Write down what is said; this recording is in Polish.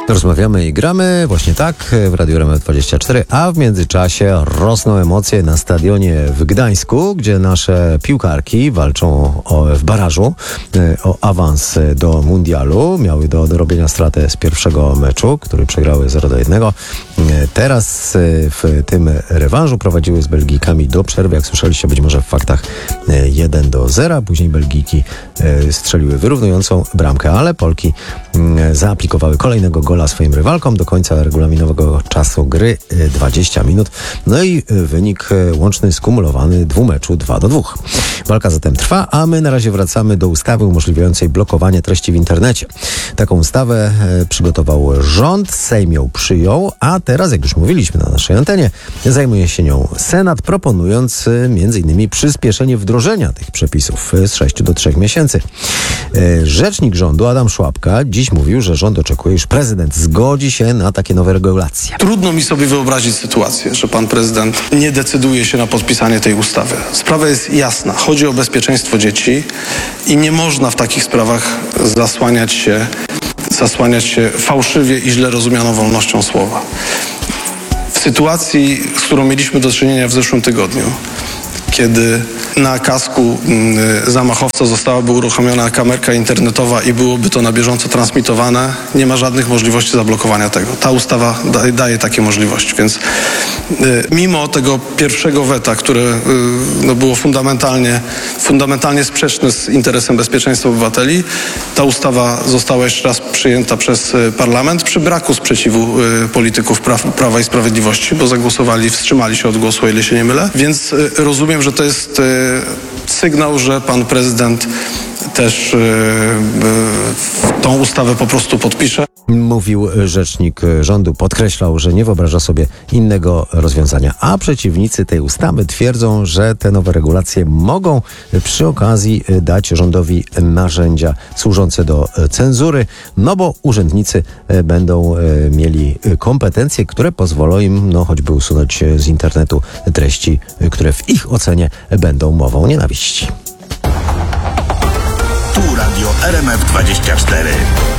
Rozmawiamy i gramy, właśnie tak, w Radiu RMF24, a w międzyczasie rosną emocje na stadionie w Gdańsku, gdzie nasze piłkarki walczą w barażu o awans do mundialu. Miały do dorobienia stratę z pierwszego meczu, który przegrały 0-1. Teraz w tym rewanżu prowadziły z Belgijkami do przerwy, jak słyszeliście być może w faktach, 1-0. Później Belgijki strzeliły wyrównującą bramkę, ale Polki zaaplikowały kolejnego gola swoim rywalkom do końca regulaminowego czasu gry 20 minut. No i wynik łączny skumulowany dwumeczu 2-2. Walka zatem trwa, a my na razie wracamy do ustawy umożliwiającej blokowanie treści w internecie. Taką ustawę przygotował rząd, Sejm ją przyjął, a teraz, jak już mówiliśmy na naszej antenie, zajmuje się nią Senat, proponując m.in. przyspieszenie wdrożenia tych przepisów z 6 do 3 miesięcy. Rzecznik rządu Adam Szłapka dziś mówił, że rząd oczekuje, iż prezydent zgodzi się na takie nowe regulacje. Trudno mi sobie wyobrazić sytuację, że pan prezydent nie decyduje się na podpisanie tej ustawy. Sprawa jest jasna. Chodzi o bezpieczeństwo dzieci i nie można w takich sprawach zasłaniać się fałszywie i źle rozumianą wolnością słowa. W sytuacji, z którą mieliśmy do czynienia w zeszłym tygodniu, kiedy na kasku zamachowca zostałaby uruchomiona kamerka internetowa i byłoby to na bieżąco transmitowane, nie ma żadnych możliwości zablokowania tego. Ta ustawa daje takie możliwości, więc mimo tego pierwszego weta, które było fundamentalnie sprzeczne z interesem bezpieczeństwa obywateli, ta ustawa została jeszcze raz przyjęta przez parlament przy braku sprzeciwu polityków Prawa i Sprawiedliwości, bo zagłosowali, wstrzymali się od głosu, o ile się nie mylę, więc rozumiem, że to jest sygnał, że pan prezydent też tą ustawę po prostu podpisze. Mówił rzecznik rządu, podkreślał, że nie wyobraża sobie innego rozwiązania. A przeciwnicy tej ustawy twierdzą, że te nowe regulacje mogą przy okazji dać rządowi narzędzia służące do cenzury, no bo urzędnicy będą mieli kompetencje, które pozwolą im choćby usunąć z internetu treści, które w ich ocenie będą mową nienawiści. Tu Radio RMF24.